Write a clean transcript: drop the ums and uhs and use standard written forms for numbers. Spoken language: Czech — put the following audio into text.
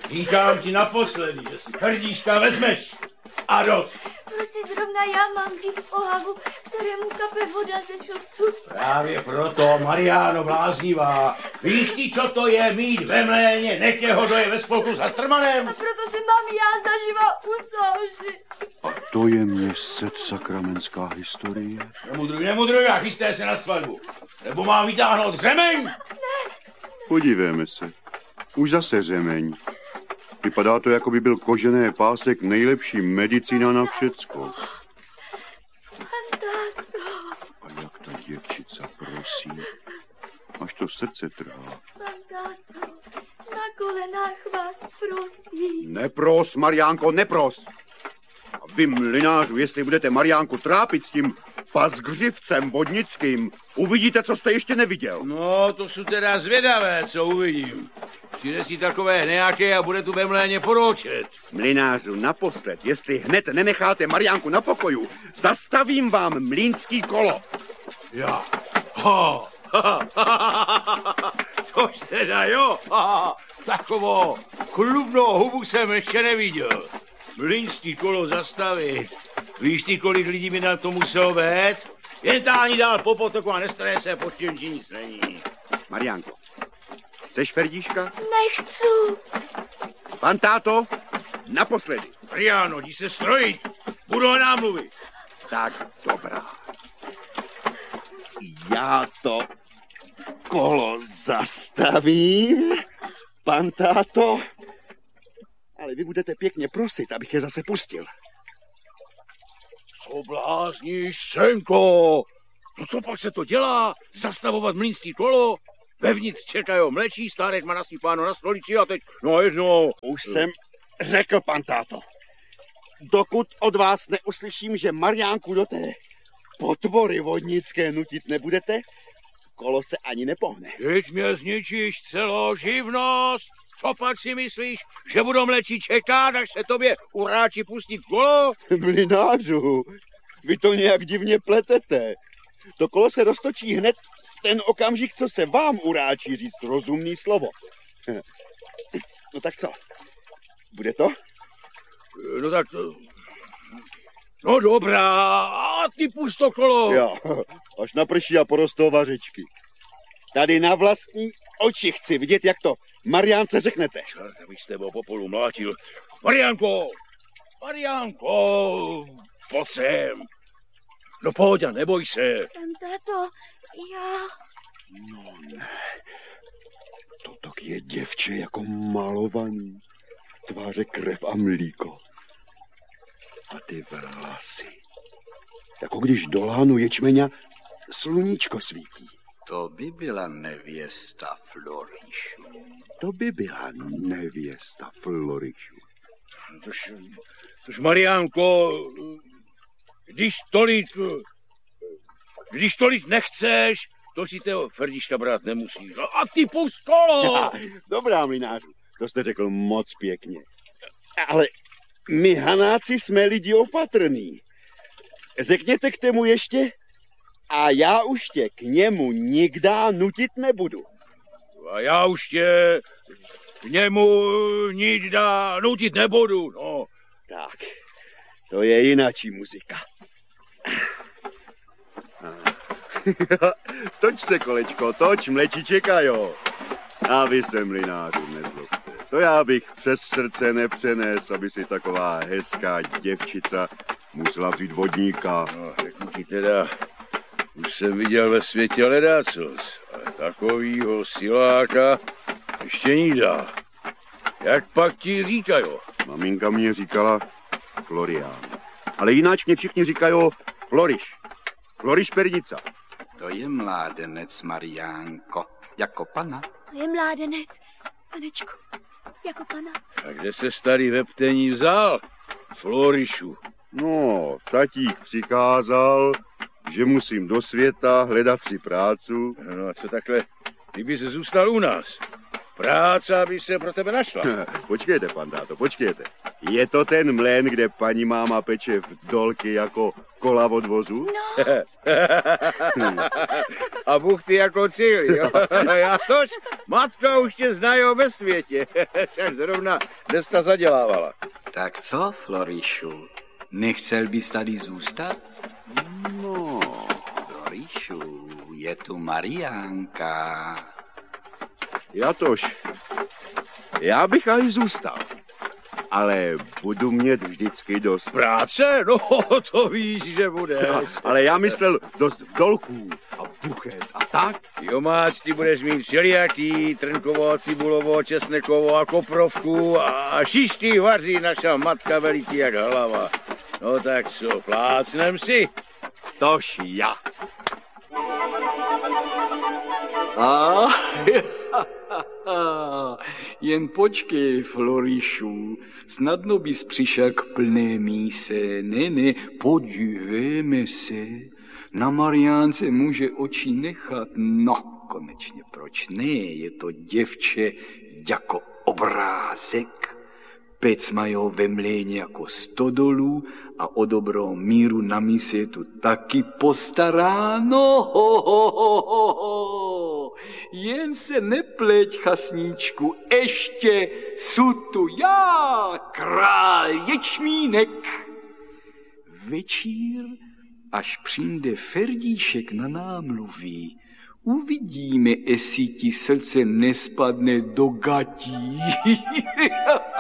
Říkám ti naposledy, že si Ferdíška vezmeš. A dost. Proč si zrovna já mám vzít ohavu, kterému kape voda ze čosu? Právě proto, Mariáno bláznivá. Víš ti, co to je mít ve mléně netěhodoje ve spolku s Hastrmanem? A proto si mám já zaživa usoužit. A to je mě sakramentská historie. Nemudruj a chysté se na svatbu. Nebo mám vytáhnout řemeň? Ne. Podívejme se. Už zase řemeň. Vypadá to, jako by byl kožený pásek nejlepší medicína na všecko. Táto. A jak ta děvčica prosí. Až to srdce trhá. Táto, na kolenách vás prosím. Nepros, Mariánko, nepros. A vy, mlynářu, jestli budete Mariánku trápit s tím pasgřivcem vodnickým, uvidíte, co jste ještě neviděl. No, to jsou teda zvědavé, co uvidím. Přijde si takové nějaké a bude tu ve mléně poroučet. Mlynářu, naposled, jestli hned nenecháte Mariánku na pokoju, zastavím vám mlýnský kolo. Já. Tož teda jo. Takovou chlubnou hubu jsem ještě neviděl. Mlýnský kolo zastavit. Víš ty, kolik lidí by na to muselo být? Jen táhni dál po potoku a nestarej se, pod čím ti nic není. Mariánko, chceš Ferdíška? Nechci. Pan táto, naposledy. Mariáno, jdi se strojit. Budou námluvy. Tak dobrá. Já to kolo zastavím, pan táto. Ale vy budete pěkně prosit, abych je zase pustil. Co blázníš, senko? No co pak se to dělá? Zastavovat mlýnský kolo? Vevnitř čekají mlečí, stárek má nasypáno na stolici a teď, no jednou. Už jsem řekl, pan táto. Dokud od vás neuslyším, že Mariánku do té potvory vodnické nutit nebudete, kolo se ani nepohne. Teď mě zničíš celou živnost. Co pak si myslíš, že budou mlečí čekat, až se tobě uráči pustit kolo? Mlynářu, vy to nějak divně pletete. To kolo se roztočí hned v ten okamžik, co se vám uráčí říct rozumný slovo. No tak co? Bude to? No tak to... No dobrá, a ty pust to kolo. Jo, až naprší a porostou vařečky. Tady na vlastní oči chci vidět, jak to Mariánce řeknete. Čert, abych s tebou po polu mlátil. Mariánko! Mariánko! Pojď sem. No pojď a neboj se. Táto, já... No ne. To tak je děvče jako malovaný. Tváře krev a mlíko. A ty vlasy. Jako když do lánu ječmeňa sluníčko svítí. To by byla nevěsta Florišu. To by byla nevěsta Florišu. Tož Mariánko, když tolik nechceš, to si toho Ferdíška brát nemusíš. No a ty pust kolo! Dobrá, mlynářu, to jste řekl moc pěkně. Ale my Hanáci jsme lidi opatrný. Řekněte k tomu ještě a já už tě k němu nikdy nutit nebudu. A já už tě k němu nikdy nutit nebudu, no. Tak, to je jinačí muzika. Toč se, kolečko, toč, mleči čekajo. A vy se, mlynáři, nezlobte. To já bych přes srdce nepřenes, aby si taková hezká děvčica musela vzít vodníka. No, řeknu ti teda, už jsem viděl ve světě ledacos, ale takovýho siláka ještě nikda. Jak pak ti říkajo? Maminka mě říkala Florián. Ale jináč mě všichni říkají Floriš. Floriš Pernica. To je mládenec, Mariánko, jako pana. Je mládenec, panečku, jako pana. A kde se starý ve ptení vzal? Florišu. No, tatík přikázal, že musím do světa hledat si prácu. No a co takhle, kdyby jsi zůstal u nás? Práce by se pro tebe našla. Počkejte, pan táto, počkejte. Je to ten mlén, kde paní máma peče v dolky jako kola od vozu? No. A buchty jako cíl, jo? Já tož Matka už tě znají ve světě. Zrovna dnes ta zadělávala. Tak co, Florišu? Nechcel bys tady zůstat? No, Florišu, je tu Mariánka. Jatož, já bych aj zůstal, ale budu mít vždycky dost. Práce? No, to víš, že bude. Ale já myslel dost dolků a buchet a tak. Jomáč, ty budeš mít všelijaký, trnkovo, cibulovo, česnekovo a koprovku a šištý vaří naša matka veliký jak hlava. No tak co, plácnem si? Tož já. Jen počkej, Florišu, snadno bys přišel k plné míse. Ne, podívejme se. Na Mariánce může oči nechat. No, konečně, proč ne? Je to děvče jako obrázek. Pec mají ve mléně jako stodolu a o dobrou míru na míse je tu taky postaráno. Jen se nepleť, chasníčku, ještě jsou tu já, král ječmínek. Večír, až přijde Ferdíšek na námluví, uvidíme, jestli ti srdce nespadne do gatí.